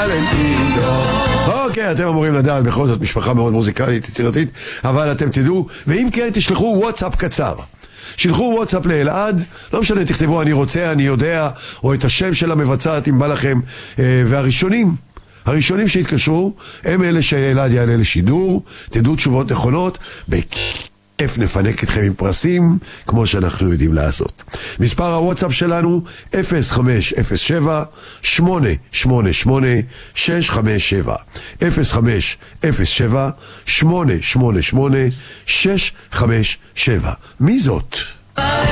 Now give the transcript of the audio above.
ולנטינו. אוקיי, אתם אמורים לדעת, בכל זאת משפחה מאוד מוזיקלית, יצירתית, אבל אתם תדעו, ואם כן תשלחו וואטסאפ קצר. שלחו וואטסאפ לאלעד, לא משנה, תכתבו אני רוצה, אני יודע, או את השם של המבצעת אם בא לכם, והראשונים שהתקשרו הם אלה שאלעד יעלה לשידור. תדעו תשובות נכונות, בכיף נפנק אתכם עם פרסים כמו שאנחנו יודעים לעשות. מספר הוואטסאפ שלנו 0507-888-657 0507-888-657. מי זאת?